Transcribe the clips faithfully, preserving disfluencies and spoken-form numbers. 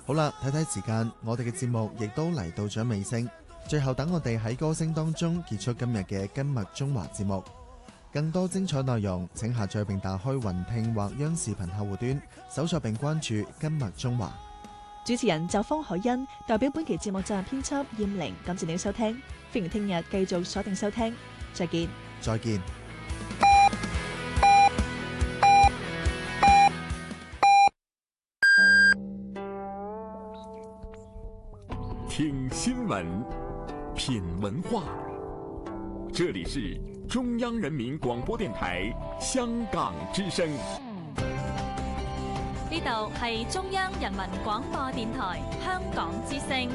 好啦，睇睇時間，我哋嘅節目亦都嚟到咗尾聲。最後等我哋喺歌聲當中結束今日嘅今麥中華節目。更多精彩內容請下載並打開雲聽或央視頻客戶端，搜索並關注今麥中華。 主持人就方海欣代表本期節目責任編輯燕玲，感謝你收聽，歡迎聽日繼續鎖定收聽，再見。 再見。 听新闻，品文化，这里是中央人民广播电台香港之声。 呢度係中央人民廣播電台香港之聲。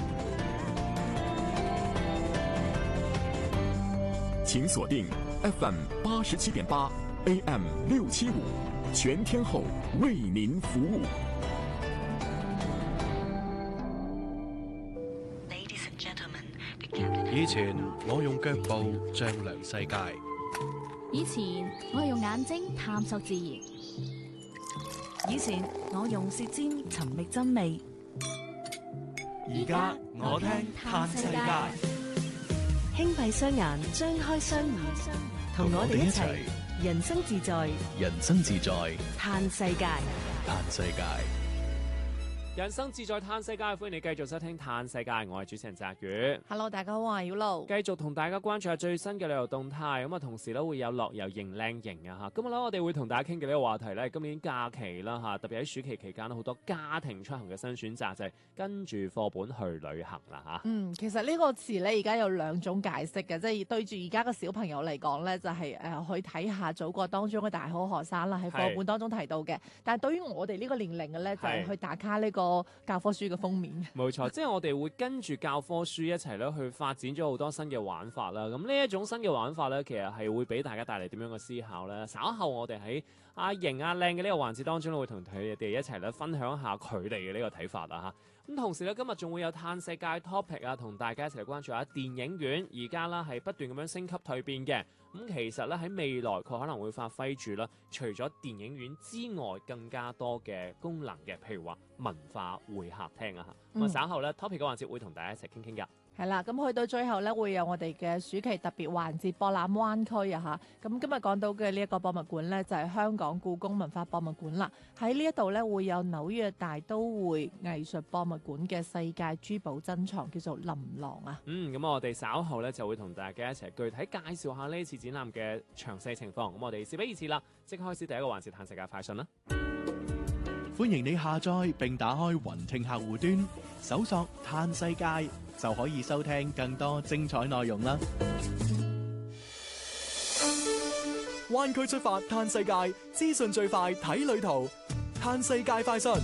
請鎖定 F M 八十七點八 A M 六七五，全天候為您服務。 以前我用腳步丈量世界， 以前我係用眼睛探索自然， 以前我用舌尖尋覓真味， 而家我聽嘆世界。 輕閉雙眼，張開雙耳，同我哋一齊人生自在， 人生自在嘆世界， 嘆世界。 人生自在嘆世界，歡迎你繼續收聽嘆世界，我係主持人澤宇。 Hello， 大家好，我係曉露。 繼續同大家關注下最新嘅旅遊動態，咁啊同時咧會有樂遊型靚型啊嚇。今日咧我哋會同大家傾嘅呢個話題咧，今年假期啦嚇，特別喺暑期期間好多家庭出行嘅新選擇就係、是、跟住課本去旅行啦嚇。 嗯，其實呢個詞咧而家有兩種解釋嘅，即係對住而家嘅小朋友嚟講咧，就係、是、誒、呃、去睇下祖國當中嘅大好學生啦，喺課本當中提到嘅。但係對於我哋呢個年齡嘅咧，就係、是、去打卡呢個教科書嘅封面。 冇錯，即係我哋會跟住教科書一齊咧去發展咗好多新嘅玩法啦。咁呢一種新嘅玩法咧，其實係會俾大家帶嚟點樣嘅思考咧？稍後我哋喺阿型阿靚嘅呢個環節當中咧，會同佢哋一齊咧分享下佢哋嘅呢個睇法啊嚇。咁同時咧，今日仲會有嘆世界 topic 啊，同大家一齊嚟關注下電影院而家啦係不斷咁樣升級蛻變嘅。咁其實咧喺未來佢可能會發揮住啦，除咗電影院之外更加多嘅功能嘅，譬如話文化會客廳啊嚇。咁啊、嗯、稍後咧 topic 嘅環節會同大家一齊傾傾㗎。 係啦，咁去到最後咧，會有我哋嘅暑期特別環節博覽灣區啊嚇。咁今日講到嘅呢一個博物館咧，就係、是、香港故宮文化博物館啦。喺呢一度咧，會有紐約大都會藝術博物館嘅世界珠寶珍藏，叫做琳琅啊。 嗯，咁我哋稍後咧就會同大家一齊具體介紹下呢次展覽嘅詳細情況。咁我哋事不宜遲啦，即刻開始第一個環節嘆世界快訊啦。 歡迎你下載並打開雲聽客戶端，搜索嘆世界就可以收聽更多精彩內容啦。灣區出發嘆世界，資訊最快睇旅途，嘆世界快訊。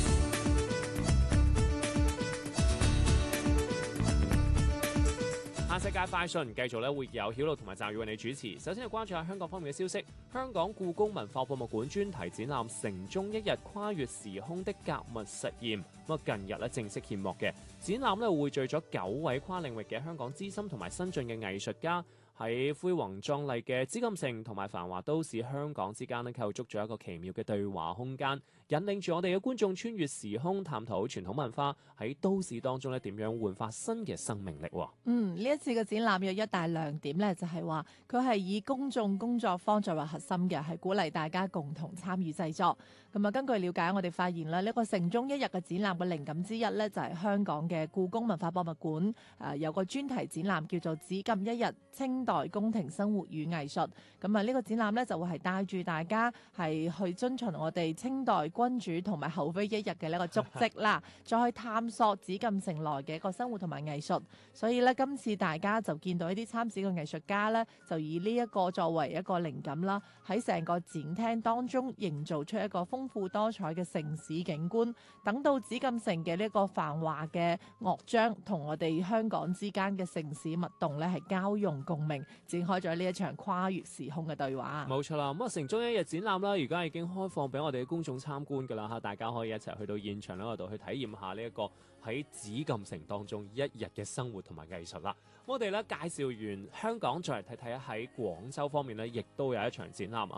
嘆世界快訊繼續咧會有曉露同埋澤宇為你主持。首先係關注下香港方面嘅消息，香港故宮文化博物館專題展覽《城中一日跨越時空的格物實驗》咁啊，近日咧正式揭幕嘅展覽咧匯聚咗九位跨領域嘅香港資深同埋新進嘅藝術家，喺輝煌壯麗嘅紫禁城同埋繁華都市香港之間咧構築咗一個奇妙嘅對話空間，引領住我哋嘅觀眾穿越時空，探討傳統文化喺都市當中咧點樣煥發新嘅生命力。 嗯，呢一次嘅展覽有一大亮點咧，就係話佢係以公眾工作坊作為核心嘅，係鼓勵大家共同參與製作。咁啊，根據了解，我哋發現啦，呢、這個城中一日嘅展覽嘅靈感之一咧，就係、是、香港嘅故宮文化博物館誒、呃、有個專題展覽叫做《紫禁一日清代宮廷生活與藝術》。咁啊，呢個展覽咧就會係帶住大家係去遵循我哋清代君主同埋后妃一日嘅呢個足跡啦，再去探索紫禁城內嘅一個生活同埋藝術。所以咧，今次大家就見到一啲參展嘅藝術家咧，就以呢一個作為一個靈感啦，喺成個展廳當中營造出一個豐富多彩嘅城市景觀。等到紫禁城嘅呢個繁華嘅樂章同我哋香港之間嘅城市脈動咧，係交融共鳴，展開咗呢一場跨越時空嘅對話。 冇錯啦，咁啊城中一日展覽啦，而家已經開放俾我哋嘅公眾參觀㗎啦嚇，大家可以一齊去到現場嗰度去體驗下呢一個喺紫禁城當中一日嘅生活同埋藝術啦。我哋咧介紹完香港，再嚟睇睇喺廣州方面咧，亦都有一場展覽啊！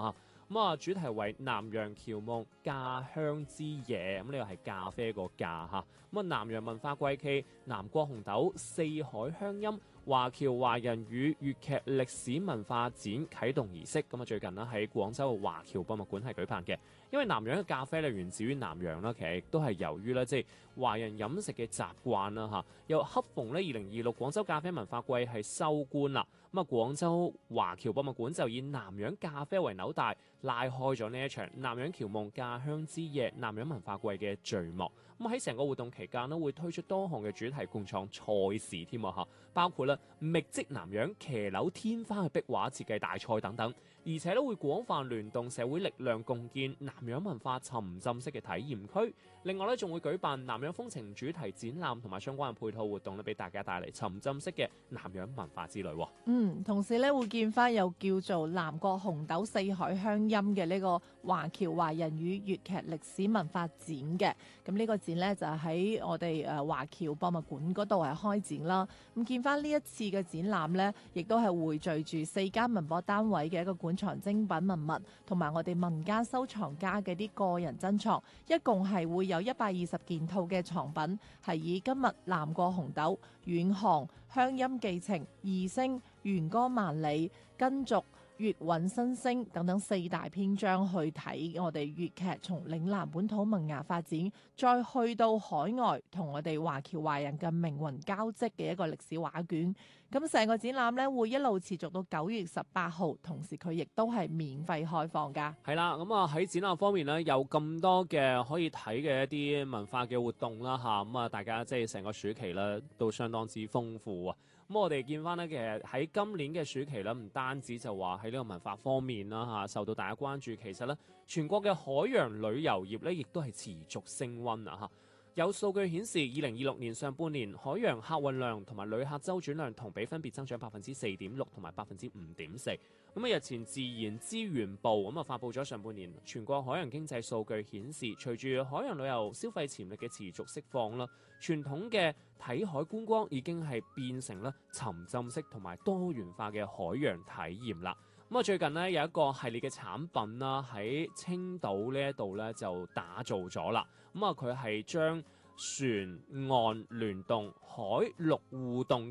咁啊，主題為南洋僑夢咖香之夜，咁呢個係咖啡個咖嚇。咁啊，南洋文化季暨南國紅豆四海鄉音華僑華人與粵劇歷史文化展啟動儀式，咁啊最近呢喺廣州嘅華僑博物館係舉辦嘅。因為南洋嘅咖啡咧源自於南洋啦，其實亦都係由於咧即係華人飲食嘅習慣啦嚇。又恰逢咧二零二六廣州咖啡文化季係收官啦，咁啊廣州華僑博物館就以南洋咖啡為紐帶，拉開咗呢一場南洋僑夢咖香之夜南洋文化季嘅序幕。咁喺成個活動期間呢，會推出多項嘅主題共創賽事添啊嚇，包括咧覓跡南洋騎樓天花嘅壁畫設計大賽等等，而且咧會廣泛聯動社會力量，共建南洋文化沉浸式嘅體驗區。另外咧，仲會舉辦南洋風情主題展覽同埋相關嘅配套活動咧，俾大家帶嚟沉浸式嘅南洋文化之旅。 嗯，同時咧會見翻又叫做南國紅豆四海鄉音嘅呢個華僑華人與粵劇歷史文化展嘅。咁呢個展呢，就喺我哋誒華僑博物館嗰度係開展啦。咁見翻呢一次嘅展覽呢，亦都係匯聚住四間文博單位嘅一個館藏精品文物，同埋我哋民間收藏家嘅啲個人珍藏，一共係會有一百二十件套嘅藏品，係以今日南國紅豆、遠航、鄉音寄情、異聲、弦歌萬里、根續、粵韻新聲等等四大篇章去睇我哋粵劇從嶺南本土萌芽發展，再去到海外同我哋華僑華人嘅命運交織嘅一個歷史畫卷。咁成個展覽咧會一路持續到九月十八號，同時佢亦都係免費開放㗎。 係啦，咁啊喺展覽方面咧有咁多嘅可以睇嘅一啲文化嘅活動啦嚇，咁啊大家即係成個暑期咧都相當之豐富啊。咁我哋見翻咧，其實喺今年嘅暑期咧，唔單止就話喺呢個文化方面啦嚇受到大家關注，其實咧全國嘅海洋旅遊業咧亦都係持續升溫啊嚇。有數據顯示，二零二六年上半年海洋客運量同埋旅客周轉量同比分別增長百分之四點六同埋百分之五點四。咁啊，日前自然資源部咁啊發布咗上半年全國海洋經濟數據顯示，隨住海洋旅遊消費潛力嘅持續釋放啦，傳統嘅睇海觀光已經係變成咧沉浸式同埋多元化嘅海洋體驗啦。咁啊，最近呢，有一個系列嘅產品啦，喺青島呢一度咧就打造咗啦。咁啊，佢係將船岸聯動、海陸互動